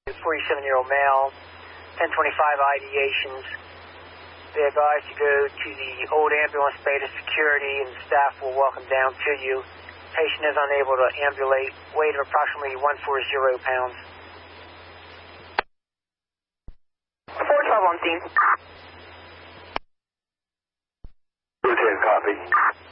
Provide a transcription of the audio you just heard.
47-year-old male, 1025 ideations. They advise you go to the old ambulance bay to security, and staff will walk them down to you. Patient is unable to ambulate, weight of approximately 140 pounds. 412 on scene. Routine copy.